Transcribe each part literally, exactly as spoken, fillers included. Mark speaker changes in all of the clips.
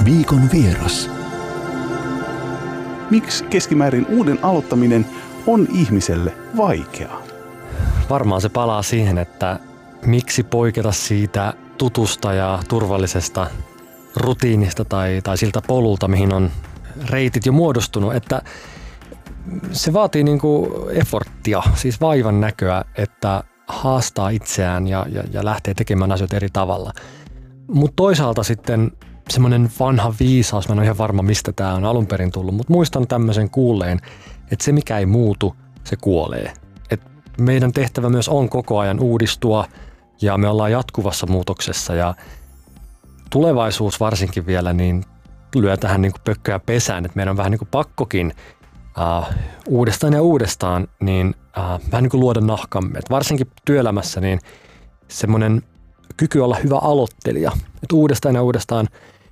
Speaker 1: Viikon vieras.
Speaker 2: Miksi keskimäärin uuden aloittaminen on ihmiselle vaikeaa?
Speaker 3: Varmaan se palaa siihen, että miksi poiketa siitä tutusta ja turvallisesta rutiinista tai, tai siltä polulta, mihin on reitit jo muodostunut. Että se vaatii niinku efforttia, siis vaivan näköä, että haastaa itseään ja, ja, ja lähtee tekemään asioita eri tavalla. Mutta toisaalta sitten semmoinen vanha viisaus, mä en ole ihan varma mistä tämä on alun perin tullut, mutta muistan tämmöisen kuulleen, että se mikä ei muutu, se kuolee. Et meidän tehtävä myös on koko ajan uudistua ja me ollaan jatkuvassa muutoksessa ja tulevaisuus varsinkin vielä niin lyö tähän niin kuin pökköä pesään, että meidän on vähän niin kuin pakkokin uh, uudestaan ja uudestaan niin uh, vähän niin kuin luoda nahkamme. Et varsinkin työelämässä niin semmoinen kyky olla hyvä aloittelija, että uudestaan ja uudestaan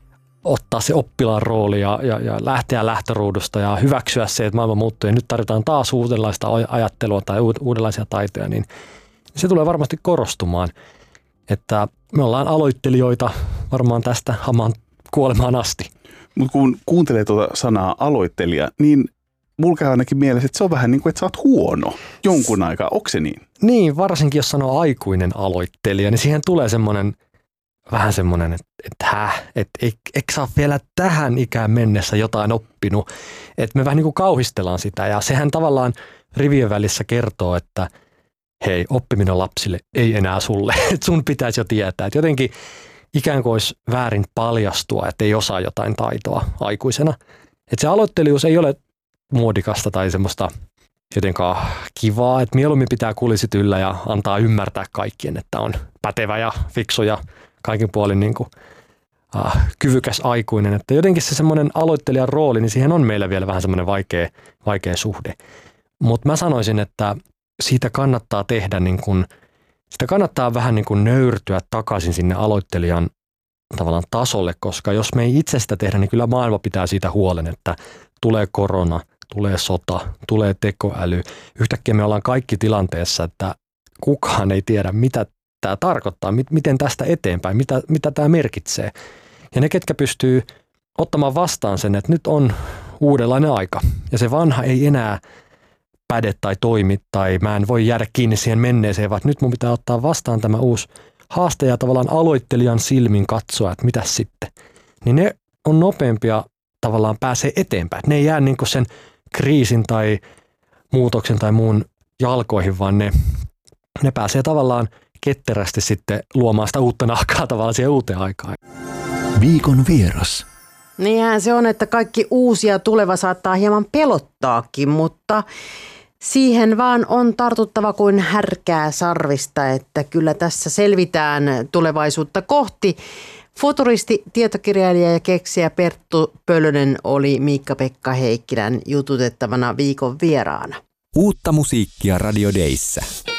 Speaker 3: ottaa se oppilaan rooli ja, ja, ja lähteä lähtöruudusta ja hyväksyä se, että maailma muuttuu ja nyt tarvitaan taas uudenlaista ajattelua tai uudenlaisia taitoja, niin se tulee varmasti korostumaan, että me ollaan aloittelijoita varmaan tästä hamaan kuolemaan asti.
Speaker 2: Mutta kun kuuntelee tuota sanaa aloittelija, niin mulla käy ainakin mielessä, että se on vähän niin kuin, että sä oot huono jonkun aikaa. Onko se niin?
Speaker 3: Niin, varsinkin jos sanoo aikuinen aloittelija, niin siihen tulee semmoinen, vähän semmoinen, että, että häh, että eikö sä ole vielä tähän ikään mennessä jotain oppinut. Että me vähän niin kuin kauhistellaan sitä ja sehän tavallaan rivien välissä kertoo, että hei, oppiminen lapsille ei enää sulle, että sun pitäisi jo tietää. Että jotenkin ikään kuin olisi väärin paljastua, että ei osaa jotain taitoa aikuisena. Että se aloittelijuus ei ole muodikasta tai semmoista jotenkaan kivaa, että mieluummin pitää kulisit yllä ja antaa ymmärtää kaikkien, että on pätevä ja fiksu ja kaikin puolin niin kuin, uh, kyvykäs aikuinen. Että jotenkin se semmoinen aloittelijan rooli, niin siihen on meillä vielä vähän semmoinen vaikea, vaikea suhde. Mutta mä sanoisin, että siitä kannattaa tehdä niin kuin, sitä kannattaa vähän niin kuin nöyrtyä takaisin sinne aloittelijan tavallaan tasolle, koska jos me ei itse sitä tehdä, niin kyllä maailma pitää siitä huolen, että tulee korona, tulee sota, tulee tekoäly. Yhtäkkiä me ollaan kaikki tilanteessa, että kukaan ei tiedä, mitä tämä tarkoittaa, miten tästä eteenpäin, mitä, mitä tämä merkitsee. Ja ne, ketkä pystyy ottamaan vastaan sen, että nyt on uudenlainen aika ja se vanha ei enää päde tai toimi tai mä en voi jäädä kiinni siihen menneeseen, vaan nyt mun pitää ottaa vastaan tämä uusi haaste ja tavallaan aloittelijan silmin katsoa, että mitäs sitten. Niin ne on nopeampia tavallaan pääsee eteenpäin. Ne ei jää niin kuin sen kriisin tai muutoksen tai muun jalkoihin, vaan ne, ne pääsee tavallaan ketterästi sitten luomaan sitä uutta nahkaa tavallaan siihen uuteen aikaan.
Speaker 1: Viikon vieras.
Speaker 4: Niinhän se on, että kaikki uusi ja tuleva saattaa hieman pelottaakin, mutta siihen vaan on tartuttava kuin härkää sarvista, että kyllä tässä selvitään tulevaisuutta kohti. Futuristi, tietokirjailija ja keksijä Perttu Pölönen oli Miikka-Pekka Heikkilän jututettavana viikon vieraana.
Speaker 5: Uutta musiikkia Radio Dayssä.